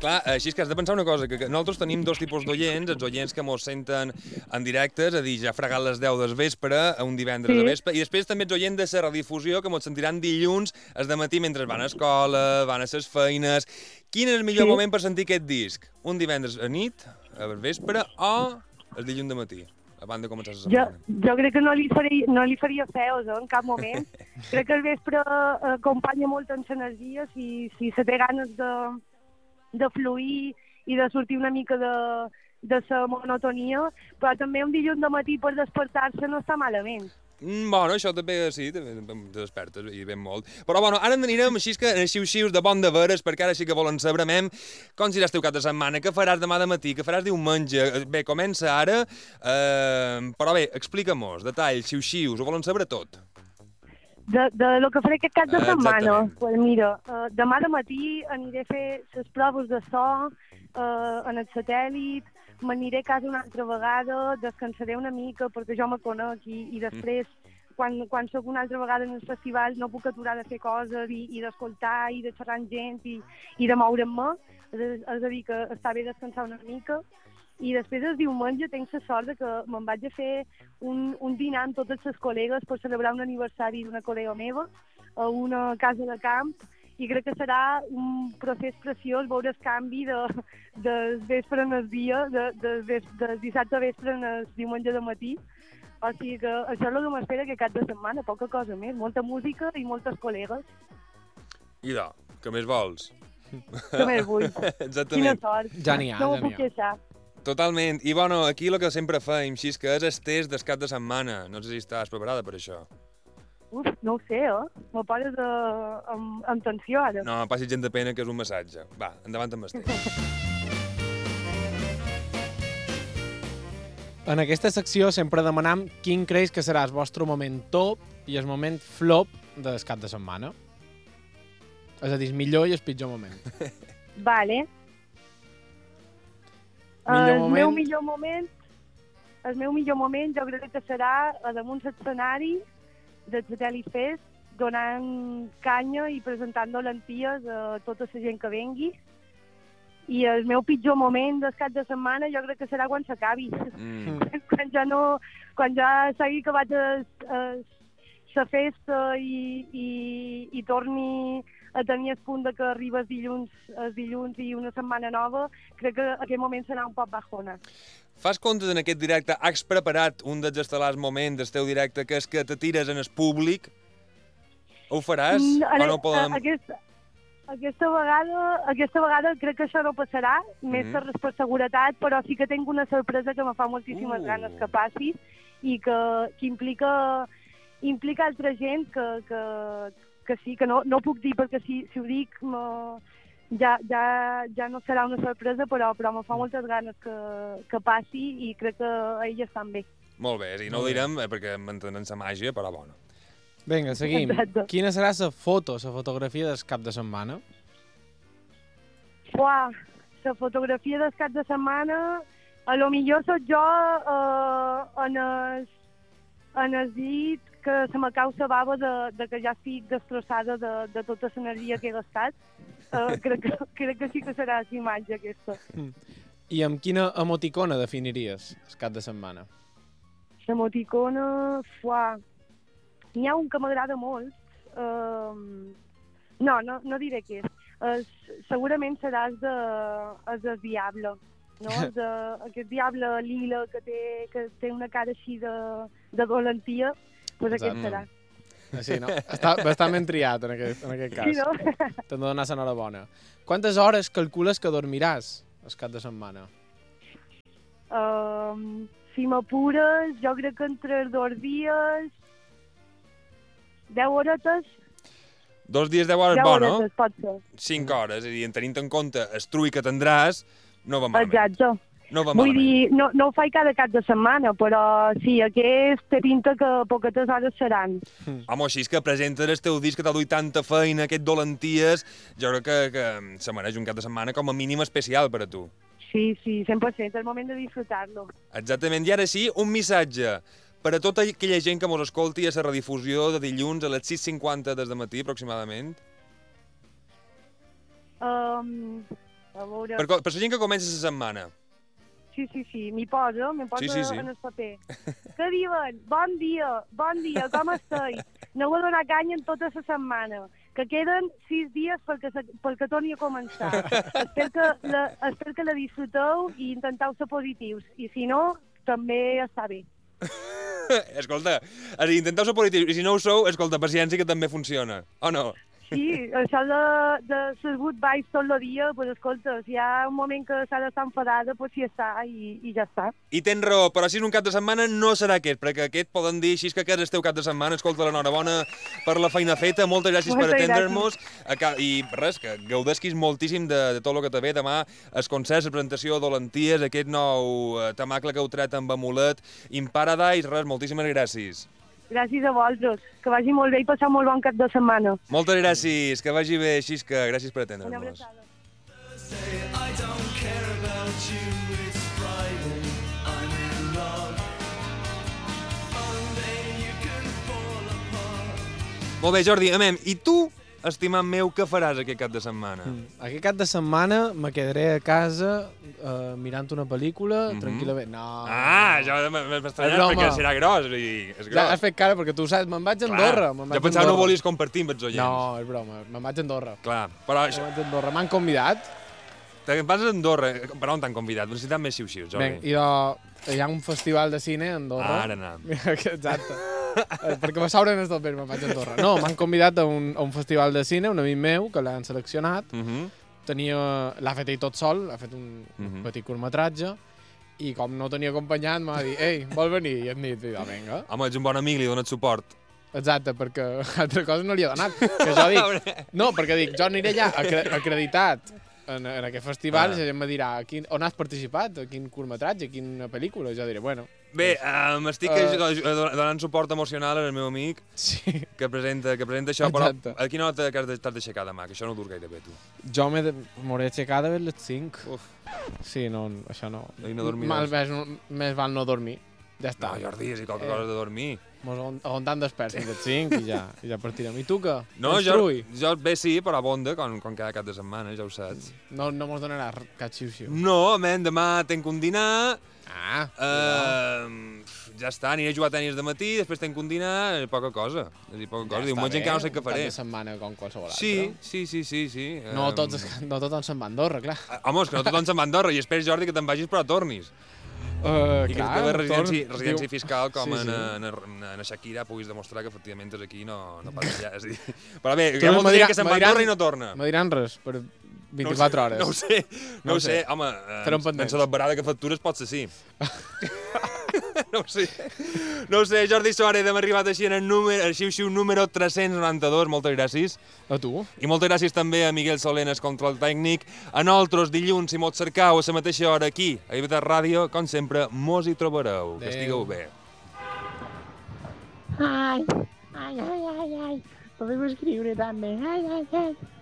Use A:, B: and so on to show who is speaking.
A: Clar, així és que has de pensar una cosa, que nosaltres tenim dos tipus d'oients, els oients que mos senten en directe, és a dir, ja fregat les 10 del vespre, un divendres de vespre, i després també ets oient de la redifusió, que mos sentiran dilluns al matí mentre van a escola, van a ses feines. Quin és el millor moment per sentir aquest disc? Un divendres a nit, a vespre, o el dilluns de matí, abans de començar la setmana?
B: Jo crec que no li faria feus, en cap moment. Crec que el vespre acompanya molt en l'energia, si se té ganes de fluir i de sortir una mica de la monotonia, però també un dilluns de matí per despertar-se no està malament.
A: Bueno, això també, sí, te despertes i ben molt. Però, bueno, ara anirem així que en xiu-xius de bon de veres, perquè ara sí que volen saber com seràs teu cap de setmana, què faràs demà de matí, què faràs diumenge. Bé, comença ara, però bé, explica-mos, detalls, xiu-xius, ho volen saber tot.
B: De lo que faré aquest cap de setmana, pues mira, demà de matí aniré a fer les proves de so en el satèl·lit, m'aniré a casa una altra vegada, descansaré una mica perquè jo me conec i després, quan soc una altra vegada en els festivals, no puc aturar de fer coses i d'escoltar i de xerrar amb gent i de moure'm. És a dir, que està bé descansar una mica. I després el diumenge tinc la sort que me'n vaig a fer un dinar amb totes les col·legues per celebrar un aniversari d'una col·lega meva a una casa de camp, i crec que serà un procés preciós veure el canvi del vespre en el dia, del dissabte vespre en el diumenge de matí. O sigui que això és el que m'espera aquest cap de setmana, poca cosa més, molta música i moltes col·legues.
A: Idò, què més vols?
B: Què més vull?
A: Exactament.
B: Quina sort.
C: Ja n'hi ha,
B: no
C: ja
B: m'ho puc queixar.
A: Totalment. I, bueno, aquí el que sempre fem, Xisca, és el test del cap de setmana. No sé si estàs preparada per això.
B: Uf, no ho sé, Me poses amb tensió, ara.
A: No, passi gent de pena, que és un massatge. Va, endavant amb el test.
C: En aquesta secció sempre demanam quin creus que serà el vostre moment top i el moment flop del cap de setmana. És a dir, el millor i el pitjor moment.
B: Vale. El meu millor moment jo crec que serà a damunt l'escenari del Satèl·lit Fest, donant canya i presentant dolenties a tota la gent que vengui. I el meu pitjor moment del cap de setmana jo crec que serà quan s'acabi. Quan ja s'hagi acabat la festa i torni a tenir el punt que arriba el dilluns i una setmana nova, crec que aquell moment serà un poc bajona.
A: Fas comptes en aquest directe, has preparat un dels estel·lars moments del teu directe, que és que te tires en el públic? Ho faràs? O no podem...
B: Aquesta vegada crec que això no passarà, més per seguretat, però sí que tinc una sorpresa que me fa moltíssimes ganes que passi i que implica altra gent que sí, que no puc dir, perquè si ho dic ja no serà una sorpresa, però me fa moltes ganes que passi i crec que ells estan bé.
A: Molt bé, i no ho direm perquè mantenen la màgia, però bona.
C: Vinga, seguim.
B: Exacte.
C: Quina serà la fotografia del cap de setmana?
B: Uah, la fotografia del cap de setmana, a lo millor soc jo en el dit que se me cau la bava de que ja estic destrossada de tota l'energia que he gastat. Crec que sí que serà la imatge aquesta.
C: I amb quina emoticona definiries el cap de setmana?
B: L'emoticona, n'hi ha un que m'agrada molt. No diré què és. Segurament serà el del Diable, no? Aquest Diable lila que té una cara així de dolentia, doncs aquest serà.
C: Sí, no? Està bastant ben triat en aquest cas.
B: Sí, no?
C: T'hem de donar l'enhorabona. Quantes hores calcules que dormiràs el cap de setmana?
B: Si m'apures, jo crec que entre 2 dies... 10 horetes?
A: 2 dies, 10 hores, bo, no?
B: 10 horetes, pot ser.
A: 5 hores, és a dir, tenint en compte el trull que tindràs, no va malament.
B: Exacte.
A: No va
B: Vull
A: malament.
B: dir, no ho faig cada cap de setmana, però sí, aquest té pinta que poquetes hores seran.
A: Home, així és que presentes el teu disc que t'ha duit tanta feina, aquest dolenties, jo crec que se mereix un cap de setmana com a mínim especial per a tu.
B: Sí, 100%, és el moment de disfrutar-lo.
A: Exactament, i ara sí, un missatge per a tota aquella gent que mos escolti a la redifusió de dilluns a les 6:50 des de matí, aproximadament.
B: A veure...
A: Per la gent que comença la setmana.
B: Sí, m'hi poso
A: Sí.
B: en el paper. Què diuen? Bon dia, com esteu? Aneu a donar canya en tota la setmana, que queden 6 dies perquè torni a començar. Espero que la disfruteu i intenteu ser positius, i si no, també està bé.
A: Escolta, intenteu ser positius, i si no ho sou, escolta, paciència, que també funciona, o no?
B: Sí, això de ser good vibes tot el dia, pues escolta, si hi ha un moment que s'ha d'estar enfadada, pues sí està, i ja està.
A: I tens raó, però si és un cap de setmana no serà aquest, perquè aquest poden dir així que aquest és teu cap de setmana. Escolta, l'enhorabona per la feina feta, moltes gràcies per atendre'ns, i res, que gaudesquis moltíssim de tot el que te ve demà, els concerts, la presentació d'Olenties, aquest nou temacle que heu tret amb Amulet, In Paradise, res, moltíssimes gràcies.
B: Gràcies a vosaltres, que vagi molt bé i passar molt bon cap de setmana.
A: Moltes gràcies, que vagi bé, Xisca, gràcies per atendre'ns.
B: Una abraçada.
A: Molt bé, Jordi, i tu, estimat meu, què faràs aquest cap de setmana?
C: Aquest cap de setmana me quedaré a casa mirant una pel·lícula, tranquil·lament. No.
A: Això m'ha estranyat perquè serà gros. És gros.
C: Ja has fet cara, perquè tu saps, me'n vaig a Andorra.
A: Jo pensava no volies compartir amb els oients.
C: No, és broma, me'n vaig a Andorra.
A: Clar, però...
C: Me'n vaig a Andorra. M'han convidat.
A: Te'n vas a Andorra. Per on t'han convidat? Necessitem més xiu-xius, Jordi.
C: Hi ha un festival de cine a Andorra.
A: Ara anem.
C: Exacte. Perquè me s'obren els dos me'n vaig a Andorra. No, m'han convidat a un festival de cine, un amic meu, que l'han seleccionat. L'ha fet ell tot sol, ha fet un petit curtmetratge, i com no tenia acompanyat, m'ha dit, ei, vol venir? I hem dit, vinga.
A: Home, ets un bon amic, li dones suport.
C: Exacte, perquè altra cosa no li ha donat. Que jo dic, no, perquè dic, jo aniré allà acreditat en aquest festival, i la gent me dirà, on has participat? A quin curtmetratge? A quina pel·lícula? Jo diré, bueno...
A: Bé, m'estic donant suport emocional al meu amic que presenta això, però a quina hora t'has d'aixecar demà? Que això no ho durs gaire bé, tu.
C: Jo m'hauré d'aixecar de les 5. Sí, no, això no.
A: I no dormiràs.
C: Més val no dormir. Ja està.
A: No, Jordi, si qualque cosa de dormir.
C: Mos aguantant desperts fins les 5 i ja partirem. I tu què?
A: No, jo bé sí, però a bonda, com cada cap de setmana, ja ho saps.
C: No mos donaràs cap xiu-xiu.
A: No, demà tenc un dinar... Ja està, aniré a jugar a tenis de matí, després tenc un dinar, poca cosa. Diumenge encara no sé què faré.
C: Cap de setmana com qualsevol
A: altre. Sí.
C: No tothom se'n va a Andorra, clar.
A: Home, és que no tothom se'n va a Andorra, i espero, Jordi, que te'n vagis però tornis. I que teva residència fiscal com en Shakira puguis demostrar que efectivament és aquí i no pas allà. Però bé, hi ha molta gent que se'n va a Andorra i no torna.
C: Me diran res, per 24 hores.
A: No ho sé. Home, penso d'embarada que factures pot ser sí. No ho sé, Jordi Suárez, hem arribat així en el xiu-xiu número 392, moltes gràcies.
C: A tu.
A: I moltes gràcies també a Miguel Solenes, control tècnic. A nosaltres, dilluns, si mos cercau a la mateixa hora aquí, a Ivetas Ràdio, com sempre, mos hi trobareu. Que estigueu bé.
D: Ai. Podem escriure també. Ai.